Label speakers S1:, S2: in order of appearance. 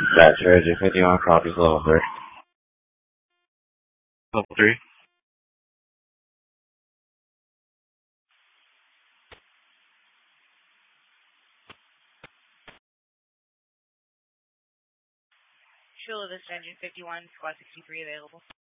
S1: That's Reggie 51 copies level 3.
S2: Level 3.
S3: Chula Vista Engine 51, Squad 63 available.